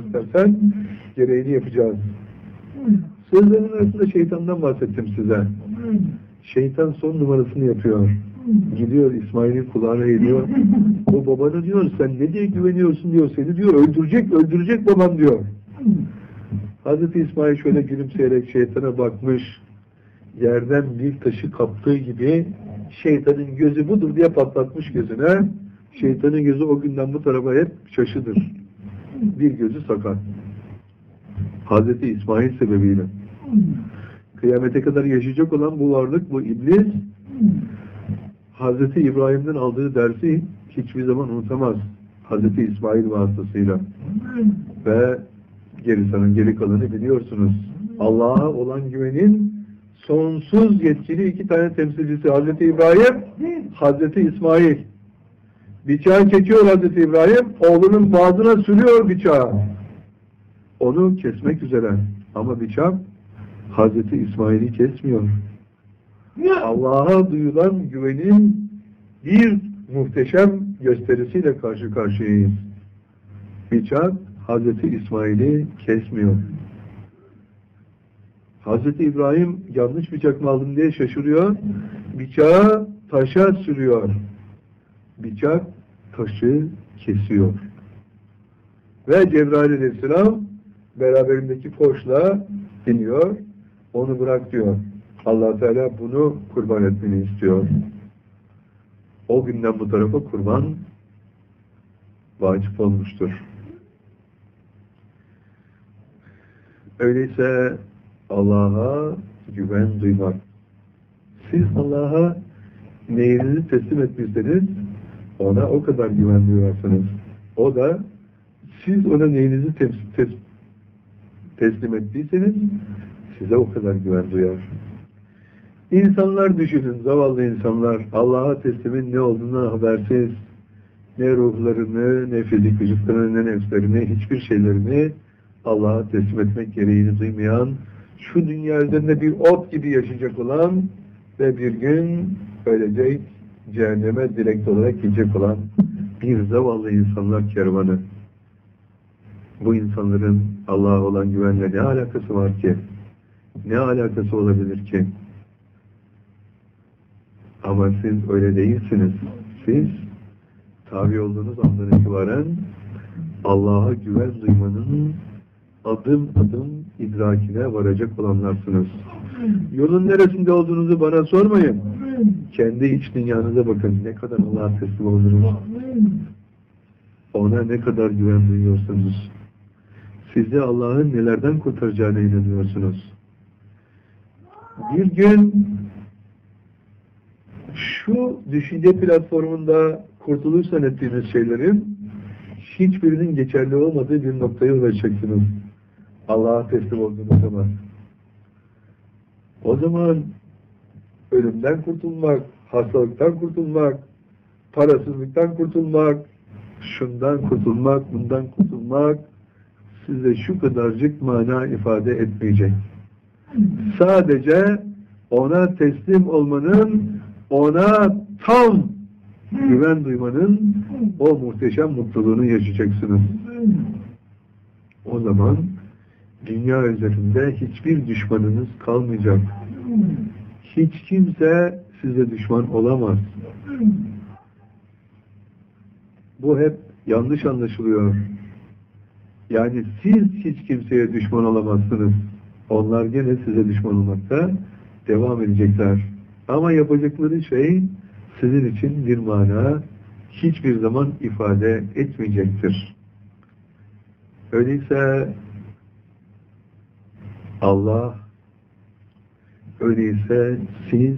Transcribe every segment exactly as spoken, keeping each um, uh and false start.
istersen gereğini yapacağız. Sözlerin arasında şeytandan bahsettim size. Şeytan son numarasını yapıyor. Gidiyor İsmail'in kulağına eğiliyor. O babanı diyor, sen ne diye güveniyorsun diyor, seni diyor öldürecek, öldürecek baban diyor. Hazreti İsmail şöyle gülümseyerek şeytana bakmış. Yerden bir taşı kaptığı gibi şeytanın gözü budur diye patlatmış gözüne. Şeytanın gözü o günden bu tarafa hep şaşıdır. Bir gözü sakat. Hazreti İsmail sebebiyle. Kıyamete kadar yaşayacak olan bu varlık, bu iblis, Hazreti İbrahim'den aldığı dersi hiçbir zaman unutamaz. Hazreti İsmail vasıtasıyla. Ve geri sanın geri kalanı biliyorsunuz. Allah'a olan güvenin sonsuz yetkili iki tane temsilcisi Hazreti İbrahim, Hazreti İsmail. Bıçağı çekiyor Hazreti İbrahim, oğlunun boğazına sürüyor bıçağı. Onu kesmek üzere. Ama bıçak Hazreti İsmail'i kesmiyor. Allah'a duyulan güvenin bir muhteşem gösterisiyle karşı karşıyayız. Bıçak Hazreti İsmail'i kesmiyor. Hazreti İbrahim yanlış bıçak mı aldım diye şaşırıyor. Bıçağı taşa sürüyor. Bıçak taşı kesiyor. Ve Cebrail Aleyhisselam beraberindeki koçla iniyor. Onu bırak diyor. Allah Teala bunu kurban etmeni istiyor. O günden bu tarafa kurban vacip olmuştur. Öyleyse Allah'a güven duymak. Siz Allah'a neyinizi teslim etmişseniz ona o kadar güven duyarsınız. O da siz ona neyinizi tes tes teslim ettiyseniz size o kadar güven duyar. İnsanlar düşünün, zavallı insanlar Allah'a teslimin ne olduğunu habersiz, ne ruhlarını, ne fizik vücutlarını, ne nefslerini, hiçbir şeylerini Allah'a teslim etmek gereğini duymayan, şu dünya üzerinde bir ot gibi yaşayacak olan ve bir gün ölecek, cehenneme direkt olarak gidecek olan bir zavallı insanlar kervanı. Bu insanların Allah'a olan güvenle ne alakası var ki? Ne alakası olabilir ki? Ama siz öyle değilsiniz. Siz tabi olduğunuz andan itibaren Allah'a güven duymanın adım adım idrakine varacak olanlarsınız. Yolun neresinde olduğunuzu bana sormayın. Kendi iç dünyanıza bakın. Ne kadar Allah'a teslim oldunuz. Ona ne kadar güven duyuyorsunuz. Sizi Allah'ın nelerden kurtaracağına inanıyorsunuz. Bir gün şu düşünce platformunda kurtuluş zannettiğiniz şeylerin hiçbirinin geçerli olmadığı bir noktaya ulaşacaksınız. Allah'a teslim olduğunuz zaman. O zaman ölümden kurtulmak, hastalıktan kurtulmak, parasızlıktan kurtulmak, şundan kurtulmak, bundan kurtulmak size şu kadarcık mana ifade etmeyecek. Sadece ona teslim olmanın, ona tam güven duymanın o muhteşem mutluluğunu yaşayacaksınız. O zaman dünya üzerinde hiçbir düşmanınız kalmayacak. Hiç kimse size düşman olamaz. Bu hep yanlış anlaşılıyor. Yani siz hiç kimseye düşman olamazsınız. Onlar gene size düşman olmakta devam edecekler. Ama yapacakları şey sizin için bir mana hiçbir zaman ifade etmeyecektir. Öyleyse Allah, öyleyse siz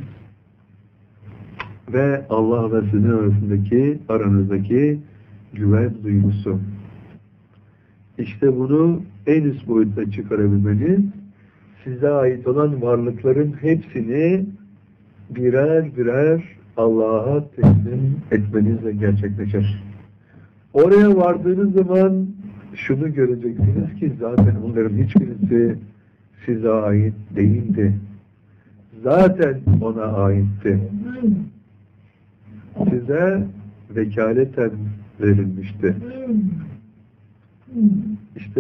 ve Allah ve sizin arasındaki, aranızdaki güven duygusu. İşte bunu en üst boyutta çıkarabilmeniz, size ait olan varlıkların hepsini birer birer Allah'a teslim etmenizle gerçekleşir. Oraya vardığınız zaman şunu göreceksiniz ki zaten onların hiçbirisi size ait değildi. Zaten ona aitti. Size vekaleten verilmişti. İşte